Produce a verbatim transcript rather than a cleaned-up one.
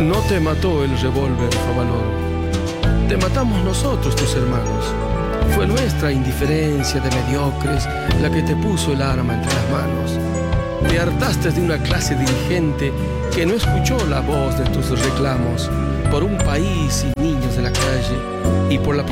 No te mató el revólver, Favaloro. Te matamos nosotros, tus hermanos. Fue nuestra indiferencia de mediocres la que te puso el arma entre las manos. Te hartaste de una clase dirigente que no escuchó la voz de tus reclamos por un país sin niños de la calle y por la